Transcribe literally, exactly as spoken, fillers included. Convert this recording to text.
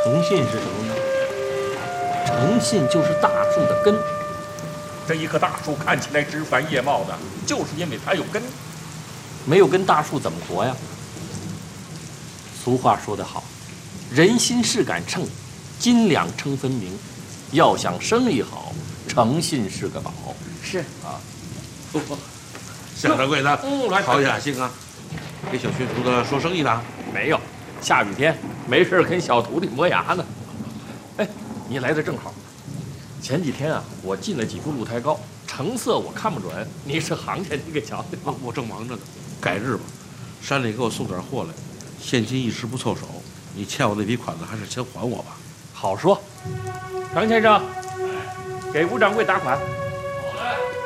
诚信是什么呢？诚信就是大树的根。 这一棵大树看起来枝繁叶茂的，就是因为它有根。 没有根，大树怎么活呀？俗话说得好，人心是杆秤，斤两称分明。要想生意好，诚信是个宝。 是啊， 夏掌柜的， 嗯，来， 好雅兴啊！给小学徒的说生意的？ 没有，下雨天没事跟小徒弟磨牙呢。哎，你来的正好。前几天啊，我进了几副鹿胎膏，成色我看不准，你是行家，你给瞧瞧。 啊，我正忙着呢，改日吧。山里给我送点货来，现金一时不凑手，你欠我那笔款子还是先还我吧。 好说。张先生，给吴掌柜打款。